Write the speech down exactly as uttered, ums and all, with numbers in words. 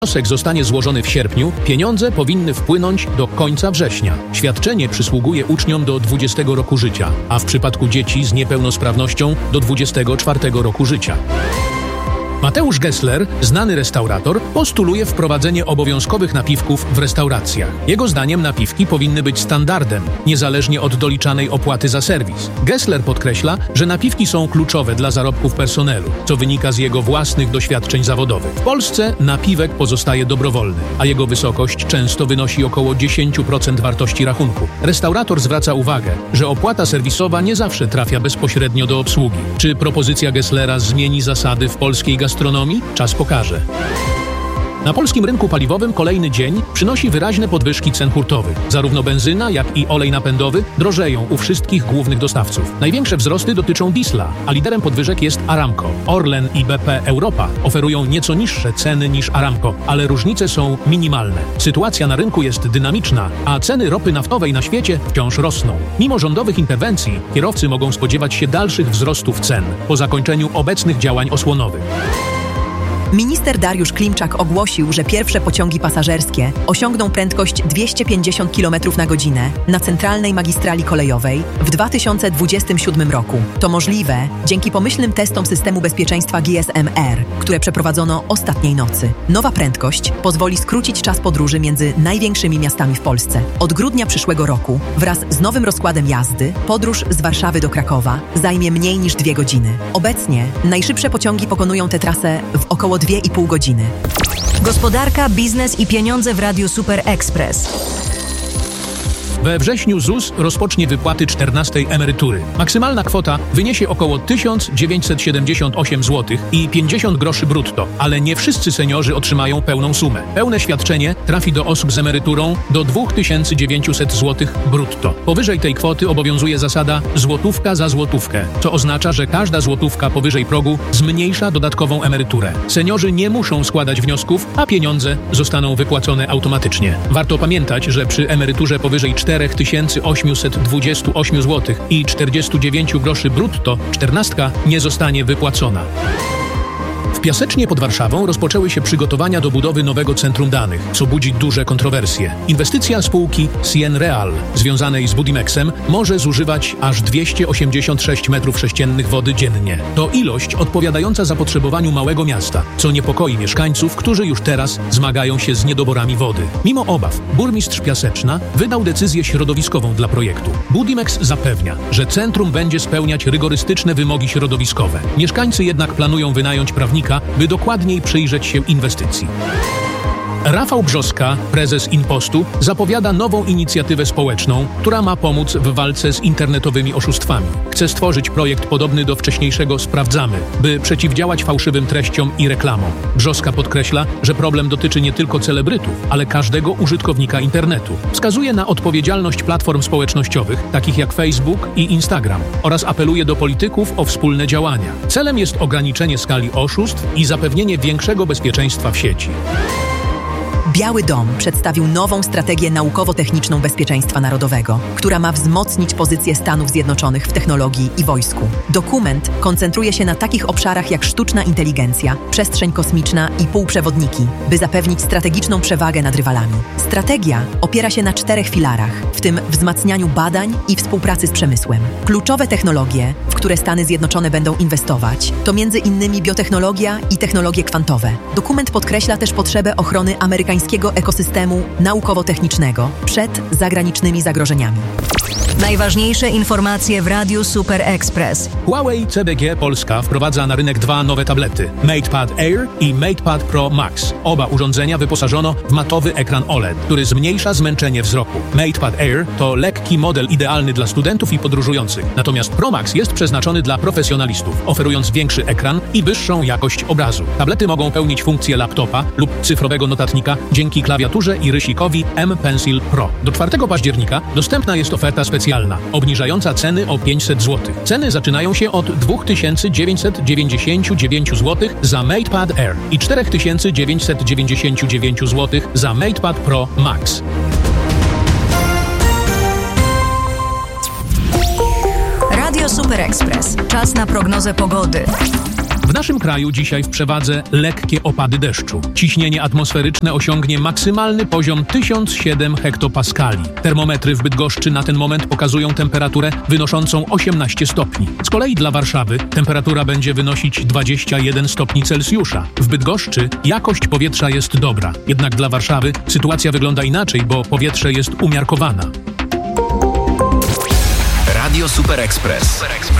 Wniosek zostanie złożony w sierpniu, pieniądze powinny wpłynąć do końca września. Świadczenie przysługuje uczniom do dwudziestego roku życia, a w przypadku dzieci z niepełnosprawnością do dwudziestego czwartego roku życia. Mateusz Gessler, znany restaurator, postuluje wprowadzenie obowiązkowych napiwków w restauracjach. Jego zdaniem napiwki powinny być standardem, niezależnie od doliczanej opłaty za serwis. Gessler podkreśla, że napiwki są kluczowe dla zarobków personelu, co wynika z jego własnych doświadczeń zawodowych. W Polsce napiwek pozostaje dobrowolny, a jego wysokość często wynosi około dziesięć procent wartości rachunku. Restaurator zwraca uwagę, że opłata serwisowa nie zawsze trafia bezpośrednio do obsługi. Czy propozycja Gesslera zmieni zasady w polskiej gastronomii? Gastronomii? Czas pokaże. Na polskim rynku paliwowym kolejny dzień przynosi wyraźne podwyżki cen hurtowych. Zarówno benzyna, jak i olej napędowy drożeją u wszystkich głównych dostawców. Największe wzrosty dotyczą diesla, a liderem podwyżek jest Aramco. Orlen i B P Europa oferują nieco niższe ceny niż Aramco, ale różnice są minimalne. Sytuacja na rynku jest dynamiczna, a ceny ropy naftowej na świecie wciąż rosną. Mimo rządowych interwencji, kierowcy mogą spodziewać się dalszych wzrostów cen po zakończeniu obecnych działań osłonowych. Minister Dariusz Klimczak ogłosił, że pierwsze pociągi pasażerskie osiągną prędkość dwieście pięćdziesiąt kilometrów na godzinę na centralnej magistrali kolejowej w dwa tysiące dwudziestym siódmym roku. To możliwe dzięki pomyślnym testom systemu bezpieczeństwa G S M R, które przeprowadzono ostatniej nocy. Nowa prędkość pozwoli skrócić czas podróży między największymi miastami w Polsce. Od grudnia przyszłego roku wraz z nowym rozkładem jazdy podróż z Warszawy do Krakowa zajmie mniej niż dwie godziny. Obecnie najszybsze pociągi pokonują tę trasę w około dwie i pół godziny. Gospodarka, biznes i pieniądze w Radiu Super Express. We wrześniu Z U S rozpocznie wypłaty czternastej emerytury. Maksymalna kwota wyniesie około tysiąc dziewięćset siedemdziesiąt osiem złotych i pięćdziesiąt groszy brutto, ale nie wszyscy seniorzy otrzymają pełną sumę. Pełne świadczenie trafi do osób z emeryturą do dwa tysiące dziewięćset złotych brutto. Powyżej tej kwoty obowiązuje zasada złotówka za złotówkę, co oznacza, że każda złotówka powyżej progu zmniejsza dodatkową emeryturę. Seniorzy nie muszą składać wniosków, a pieniądze zostaną wypłacone automatycznie. Warto pamiętać, że przy emeryturze powyżej cztery tysiące osiemset dwadzieścia osiem złotych i czterdzieści dziewięć groszy brutto czternastka nie zostanie wypłacona. W Piasecznie pod Warszawą rozpoczęły się przygotowania do budowy nowego centrum danych, co budzi duże kontrowersje. Inwestycja spółki Cienreal, związanej z Budimexem, może zużywać aż dwieście osiemdziesiąt sześć metrów sześciennych wody dziennie. To ilość odpowiadająca zapotrzebowaniu małego miasta, co niepokoi mieszkańców, którzy już teraz zmagają się z niedoborami wody. Mimo obaw, burmistrz Piaseczna wydał decyzję środowiskową dla projektu. Budimex zapewnia, że centrum będzie spełniać rygorystyczne wymogi środowiskowe. Mieszkańcy jednak planują wynająć prawnika, by dokładniej przyjrzeć się inwestycji. Rafał Brzoska, prezes Inpostu, zapowiada nową inicjatywę społeczną, która ma pomóc w walce z internetowymi oszustwami. Chce stworzyć projekt podobny do wcześniejszego Sprawdzamy, by przeciwdziałać fałszywym treściom i reklamom. Brzoska podkreśla, że problem dotyczy nie tylko celebrytów, ale każdego użytkownika internetu. Wskazuje na odpowiedzialność platform społecznościowych, takich jak Facebook i Instagram, oraz apeluje do polityków o wspólne działania. Celem jest ograniczenie skali oszustw i zapewnienie większego bezpieczeństwa w sieci. Biały Dom przedstawił nową strategię naukowo-techniczną bezpieczeństwa narodowego, która ma wzmocnić pozycję Stanów Zjednoczonych w technologii i wojsku. Dokument koncentruje się na takich obszarach jak sztuczna inteligencja, przestrzeń kosmiczna i półprzewodniki, by zapewnić strategiczną przewagę nad rywalami. Strategia opiera się na czterech filarach, w tym wzmacnianiu badań i współpracy z przemysłem. Kluczowe technologie, w które Stany Zjednoczone będą inwestować, to między innymi biotechnologia i technologie kwantowe. Dokument podkreśla też potrzebę ochrony amerykańskiego ekosystemu naukowo-technicznego przed zagranicznymi zagrożeniami. Najważniejsze informacje w Radiu Super Express. Huawei C B G Polska wprowadza na rynek dwa nowe tablety, MatePad Air i MatePad Pro Max. Oba urządzenia wyposażono w matowy ekran O L E D, który zmniejsza zmęczenie wzroku. MatePad Air to lekki model idealny dla studentów i podróżujących, natomiast Pro Max jest przeznaczony dla profesjonalistów, oferując większy ekran i wyższą jakość obrazu. Tablety mogą pełnić funkcję laptopa lub cyfrowego notatnika dzięki klawiaturze i rysikowi M Pencil Pro. Do czwartego października dostępna jest oferta specjalna, obniżająca ceny o pięćset złotych. Ceny zaczynają się od dwa tysiące dziewięćset dziewięćdziesiąt dziewięć złotych za MatePad Air i cztery tysiące dziewięćset dziewięćdziesiąt dziewięć złotych za MatePad Pro Max. Radio Super Express. Czas na prognozę pogody. W naszym kraju dzisiaj w przewadze lekkie opady deszczu. Ciśnienie atmosferyczne osiągnie maksymalny poziom tysiąc siedem hektopaskali. Termometry w Bydgoszczy na ten moment pokazują temperaturę wynoszącą osiemnaście stopni. Z kolei dla Warszawy temperatura będzie wynosić dwadzieścia jeden stopni Celsjusza. W Bydgoszczy jakość powietrza jest dobra, jednak dla Warszawy sytuacja wygląda inaczej, bo powietrze jest umiarkowana. Radio Super Express.